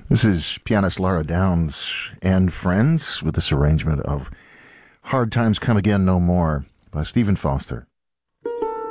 This is pianist Laura Downs and friends with this arrangement of Hard Times Come Again No More by Stephen Foster.